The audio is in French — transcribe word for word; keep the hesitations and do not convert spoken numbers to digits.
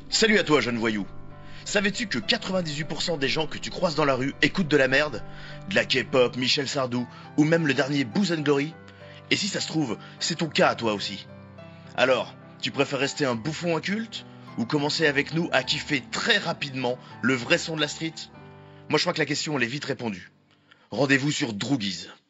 Salut à toi, jeune voyou. Savais-tu que quatre-vingt-dix-huit pour cent des gens que tu croises dans la rue écoutent de la merde? De la K-pop, Michel Sardou, ou même le dernier Booz and Glory? Et si ça se trouve, c'est ton cas à toi aussi. Alors, tu préfères rester un bouffon inculte? Ou commencer avec nous à kiffer très rapidement le vrai son de la street? Moi je crois que la question elle est vite répondue. Rendez-vous sur Droogies.